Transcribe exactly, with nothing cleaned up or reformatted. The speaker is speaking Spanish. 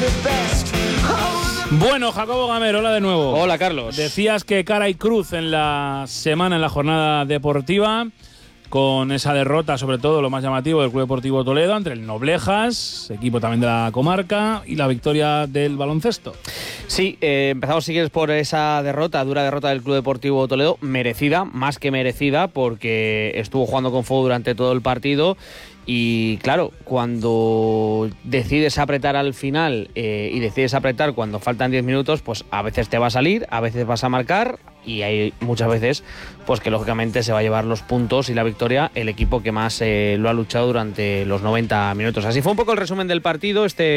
Bueno, Jacobo Gamero, hola de nuevo. Hola, Carlos. Decías que cara y cruz en la semana, en la jornada deportiva, con esa derrota, sobre todo lo más llamativo del Club Deportivo Toledo ante el Noblejas, equipo también de la comarca, y la victoria del baloncesto. Sí, eh, empezamos si quieres por esa derrota, dura derrota del Club Deportivo Toledo, merecida, más que merecida, porque estuvo jugando con fuego durante todo el partido. Y claro, cuando decides apretar al final eh, y decides apretar cuando faltan diez minutos, pues a veces te va a salir, a veces vas a marcar, y hay muchas veces pues que lógicamente se va a llevar los puntos y la victoria el equipo que más eh, lo ha luchado durante los noventa minutos. Así fue un poco el resumen del partido. Este